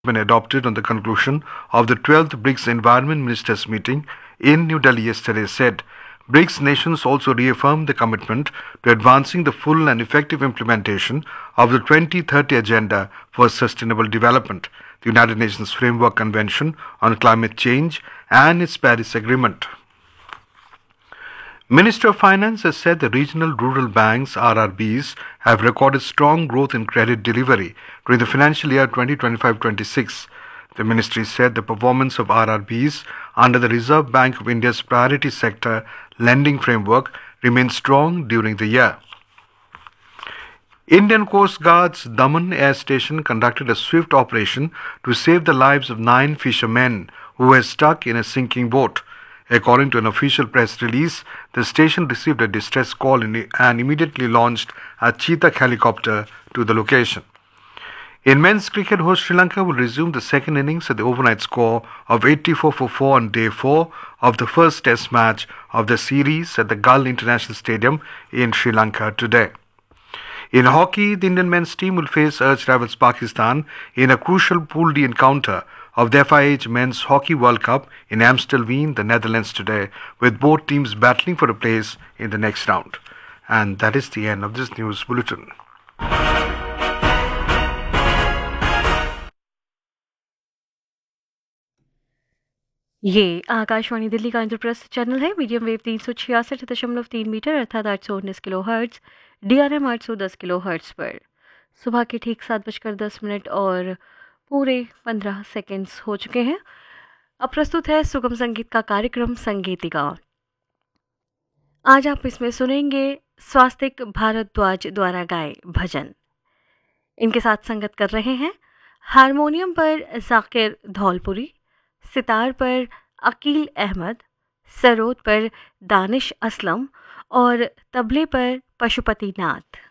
been adopted on the conclusion of the 12th BRICS Environment Ministers meeting in New Delhi yesterday said BRICS nations also reaffirmed the commitment to advancing the full and effective implementation of the 2030 Agenda for Sustainable Development, the United Nations Framework Convention on Climate Change and its Paris Agreement. Minister of Finance has said the regional rural banks (RRBs) have recorded strong growth in credit delivery during the financial year 2025-26. The ministry said the performance of RRBs under the Reserve Bank of India's priority sector lending framework remained strong during the year. Indian Coast Guard's Daman Air Station conducted a swift operation to save the lives of 9 fishermen who were stuck in a sinking boat. According to an official press release, the station received a distress call and immediately launched a Cheetah helicopter to the location. In men's cricket, host Sri Lanka will resume the second innings at the overnight score of 84 for 4 on day 4 of the first test match of the series at the Gull International Stadium in Sri Lanka today. In hockey, the Indian men's team will face arch rivals Pakistan in a crucial Pool D encounter of the FIH Men's Hockey World Cup in Amstelveen, the Netherlands today, with both teams battling for a place in the next round. And that is the end of this news bulletin. ये आकाशवाणी दिल्ली का Indraprastha channel है। Medium wave 366.3 metre अर्थात 819 kilo hertz, DRM 810 kilo hertz पर सुबह के ठीक 7:10 और पूरे 15 सेकंड्स हो चुके हैं। अब प्रस्तुत है सुगम संगीत का कार्यक्रम संगीतिका। आज आप इसमें सुनेंगे स्वास्तिक भारद्वाज द्वारा गाए भजन। इनके साथ संगत कर रहे हैं हारमोनियम पर जाकिर धौलपुरी, सितार पर अकील अहमद, सरोद पर दानिश असलम और तबले पर पशुपति नाथ।